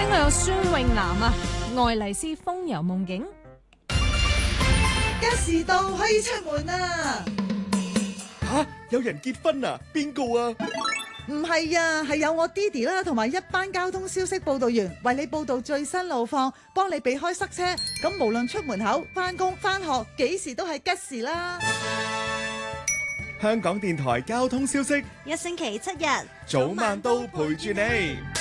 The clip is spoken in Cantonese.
佢有孫穎楠啊，愛麗絲風遊夢境。 吉時到可以出門啦！ 吓，有人結婚啊？邊個啊？ 唔係啊，係有我 Didi 啦，同埋一班交通消息報道員為你報道最新路況，幫你避開塞車。咁無論出門口、返工、返學，幾時都係吉時啦！ 香港電台交通消息， 一星期7日， 早晚都陪住你。